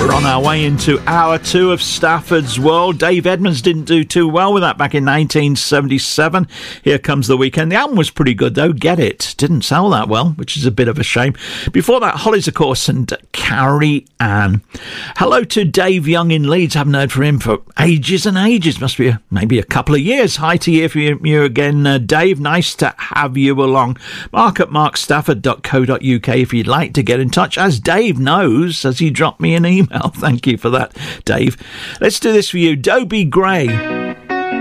We're on our way into hour 2 of Stafford's World. Dave Edmunds didn't do too well with that back in 1977. Here Comes the Weekend. The album was pretty good, though. Get It. Didn't sell that well, which is a bit of a shame. Before that, Hollies, of course, and Carrie Ann. Hello to Dave Young in Leeds. Haven't heard from him for ages and ages. Must be maybe a couple of years. Hi to hear from you again, Dave. Nice to have you along. Mark at markstafford.co.uk if you'd like to get in touch. As Dave knows, as he dropped me an email. Thank you for that, Dave. Let's do this for you. Dobie Gray.